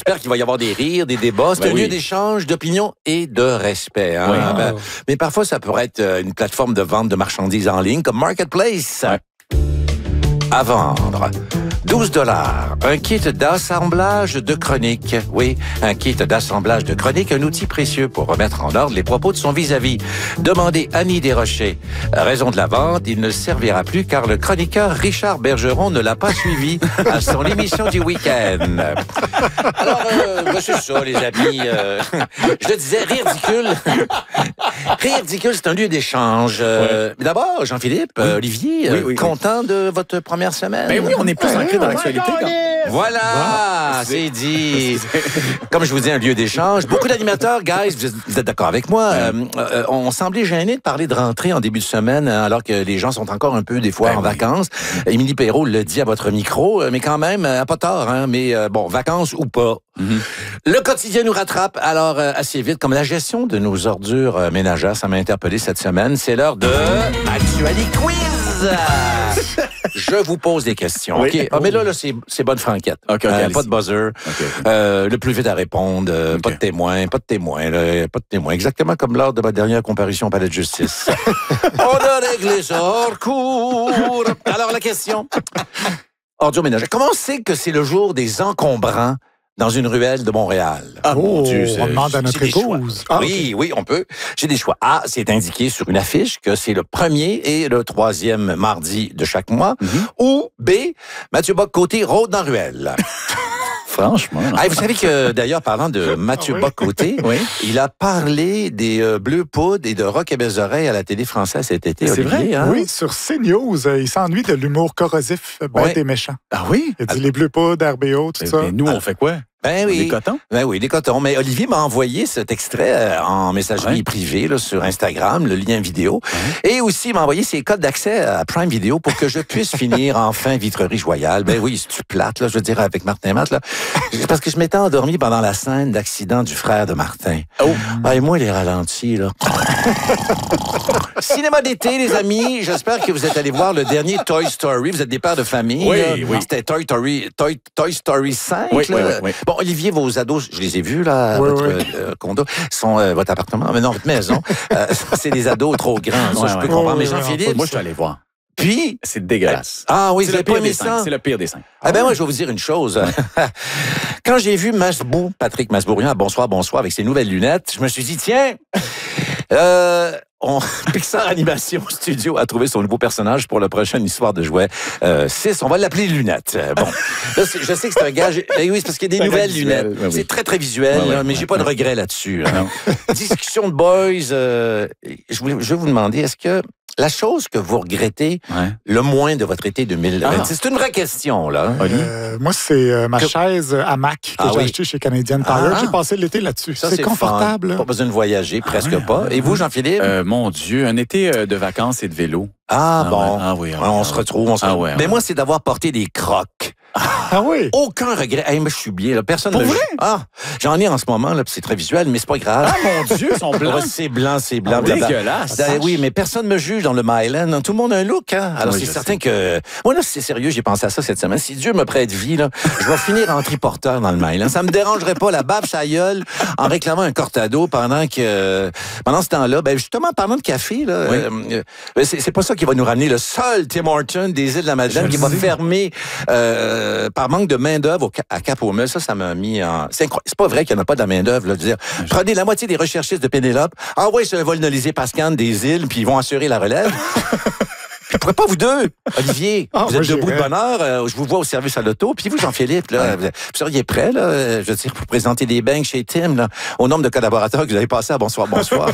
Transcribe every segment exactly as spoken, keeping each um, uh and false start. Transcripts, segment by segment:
j'espère qu'il va y avoir des rires, des débats. C'est ben un oui. lieu d'échange, d'opinion et de respect. Hein? Oui. Ben, mais parfois, ça pourrait être une plateforme de vente de marchandises en ligne comme Marketplace. Ouais. À vendre. douze dollars. Un kit d'assemblage de chroniques. Oui, un kit d'assemblage de chroniques, un outil précieux pour remettre en ordre les propos de son vis-à-vis. Demandez Annie Desrochers. Raison de la vente, il ne servira plus car le chroniqueur Richard Bergeron ne l'a pas suivi à son émission du week-end. Alors, euh, ben c'est ça, les amis. Euh, je le disais, Rire ridicule. Rire ridicule, c'est un lieu d'échange. Euh, ouais. D'abord, Jean-Philippe, oui. euh, Olivier, oui, oui, content oui. de votre première semaine? Ben oui, on est plus ancré dans l'actualité. Quand... Voilà, wow, c'est dit. Comme je vous dis, un lieu d'échange. Beaucoup d'animateurs, guys, vous êtes, vous êtes d'accord avec moi, euh, euh, on semblait gêné de parler de rentrée en début de semaine, alors que les gens sont encore un peu, des fois, ben en oui. vacances. Émilie Perrault le dit à votre micro, mais quand même, euh, pas tort, hein, mais euh, bon, vacances ou pas. Mm-hmm. Le quotidien nous rattrape, alors euh, assez vite, comme la gestion de nos ordures euh, ménagères, ça m'a interpellé cette semaine. C'est l'heure de Actualité Quiz. Je vous pose des questions. Oui. OK. Ah, mais là, là c'est, c'est bonne franquette. Okay, okay, euh, pas de buzzer. Okay. Euh, le plus vite à répondre. Euh, okay. Pas de témoin. Pas de témoin. Là, pas de témoin. Exactement comme lors de ma dernière comparution au palais de justice. On a réglé ça hors cours. Alors, la question. Ordures ménagères. Comment on sait que c'est le jour des encombrants dans une ruelle de Montréal? Ah, oh, mon Dieu, on demande à notre épouse. Ah, oui, okay. oui, on peut. J'ai des choix. A, c'est indiqué sur une affiche que c'est le premier et le troisième mardi de chaque mois. Mm-hmm. Ou B, Mathieu Bock-Côté rôde dans ruelle. Franchement. Ah, vous savez que, d'ailleurs, parlant de Mathieu oui. Bock-Côté, oui. il a parlé des euh, Bleus Poudres et de Rock et Belles Oreilles à la télé française cet été. C'est Olivier, vrai? Hein? Oui, sur CNews. Euh, il s'ennuie de l'humour corrosif, bête oui. et méchant. Ah oui? Il a dit ah. les Bleus Poudres, R B O, tout mais, ça. Mais nous, on fait quoi? Ben oui. Des cotons? Ben oui, des cotons. Mais Olivier m'a envoyé cet extrait euh, en messagerie ouais. privée là, sur Instagram, le lien vidéo. Ouais. Et aussi, il m'a envoyé ses codes d'accès à Prime Video pour que je puisse finir enfin Vitrerie Royale. Ben oui, c'est-tu plate, là, je veux dire, avec Martin Matt, là. Parce que je m'étais endormi pendant la scène d'accident du frère de Martin. Oh! Ah, et moi, les ralentis, là. Cinéma d'été, les amis. J'espère que vous êtes allés voir le dernier Toy Story. Vous êtes des pères de famille. Oui, là. oui. C'était Toy Story, Toy, Toy Story cinq. Oui, là. oui, oui, oui. Bon, Olivier, vos ados, je les ai vus, là, à oui, votre oui. Euh, condo, sont euh, votre appartement, mais non, votre maison. euh, c'est des ados trop grands, ça, ouais, je peux ouais. comprendre. Oh, mais Jean-Philippe... Moi, je suis allé voir. Puis... C'est dégueulasse. Ah oui, c'est vous le avez pas aimé ça? ça? C'est le pire des cinq. Ah ben moi, je vais vous dire une chose. Quand j'ai vu Masbou, Patrick Masbourian, à Bonsoir, Bonsoir, avec ses nouvelles lunettes, je me suis dit, tiens... Euh, on, Pixar Animation Studio a trouvé son nouveau personnage pour la prochaine histoire de jouets euh, six. On va l'appeler Lunettes. Euh, bon, là, je sais que c'est un gage. Ben oui, c'est parce qu'il y a des nouvelles lunettes. Oui, oui. C'est très, très visuel, ouais, là, mais ouais, j'ai pas ouais. de regret là-dessus. Là. Discussion de boys. Euh, je, voulais, je vais vous demander, est-ce que la chose que vous regrettez ouais. le moins de votre été deux mille vingt, ah. c'est une vraie question, là. Euh, moi, c'est euh, ma que... chaise hamac que ah, j'ai oui. achetée chez Canadian Tire. Ah. J'ai passé l'été là-dessus. Ça, c'est, c'est confortable. Pas besoin de voyager, ah, presque ouais, pas. Et vous, Jean-Philippe? Euh, mon Dieu, un été de vacances et de vélo. Ah, ah bon. Ouais. Ah oui, ah, on ah, se retrouve. On se ah, retrouve. ouais, Mais ouais. moi, c'est d'avoir porté des crocs. Ah oui? Aucun regret. Hey, moi, je suis bien. Là. Personne ne me vrai? Ah, j'en ai en ce moment, là, puis c'est très visuel, mais c'est pas grave. Ah, mon Dieu, ils sont blancs. C'est blanc, c'est blanc. Ah, dégueulasse. Ah, oui, mais personne ne me juge dans le Myland. Tout le monde a un look, hein. Alors, oui, c'est certain sais. que... Moi, là, c'est sérieux, j'ai pensé à ça cette semaine. Si Dieu me prête vie, là, je vais finir en triporteur dans le Myland. Ça me dérangerait pas, la bave sa gueule, en réclamant un cortado pendant que... Pendant ce temps-là, ben justement, parlant de café, là, oui. euh, c'est, c'est pas ça qui va nous ramener. Le seul Tim Hortons des îles de la Madeleine qui va fermer euh, par manque de main-d'œuvre à Cap-aux-Meules. Ça, ça m'a mis en... C'est, incro... c'est pas vrai qu'il n'y en a pas de la main-d'œuvre. Là, de dire, prenez la moitié des recherchistes de Pénélope, envoyez sur le vol Nolizé Pascan des îles, puis ils vont assurer la relève. Puis pourquoi pas vous deux, Olivier? Ah, vous êtes debout de bonne heure, euh, je vous vois au service à l'auto. Puis vous, Jean-Philippe, là, vous seriez prêt, là, je veux dire, pour présenter des bangs chez Tim, là, au nombre de collaborateurs que vous avez passé à Bonsoir, Bonsoir.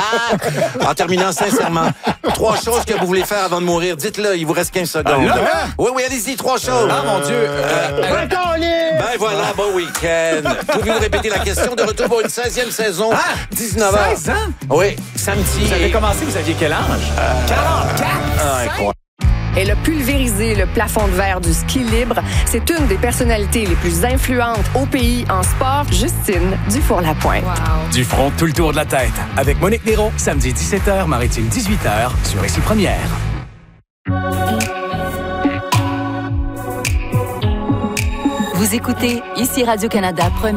En terminant, sincèrement, trois choses que vous voulez faire avant de mourir. Dites-le, il vous reste quinze secondes. Ah, là, là. Oui, oui, allez-y, trois choses. Ah, mon Dieu. Euh, euh, ben voilà, bon week-end. Pouvez-vous répéter la question de retour pour une seizième saison? Ah, dix-neuf heures. seize ans? Oui, samedi. Vous avez commencé, vous aviez quel âge? Euh, quarante-quatre. Ah, incroyable. Elle a pulvérisé le plafond de verre du ski libre. C'est une des personnalités les plus influentes au pays en sport, Justine Dufour-Lapointe. Wow. Du front, tout le tour de la tête. Avec Monique Néron, samedi dix-sept heures, Maritime dix-huit heures, sur Ici Première. Vous écoutez Ici Radio-Canada,